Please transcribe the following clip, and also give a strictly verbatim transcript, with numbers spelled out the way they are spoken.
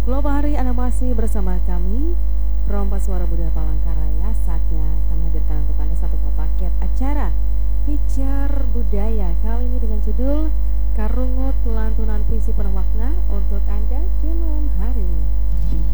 Global Hari Anda masih bersama kami, Perompak Suara Budaya Palangkaraya. Saatnya kami hadirkan untuk Anda satu buah paket acara Feature Budaya. Kali ini dengan judul Karungut Lantunan Puisi Penuh Makna untuk Anda di